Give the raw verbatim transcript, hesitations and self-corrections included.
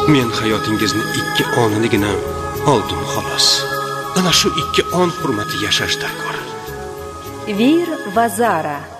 Men hayotingizni ikki onigina oldim xolos. Ana shu ikki on hurmati yashash darkor. Vir va Zara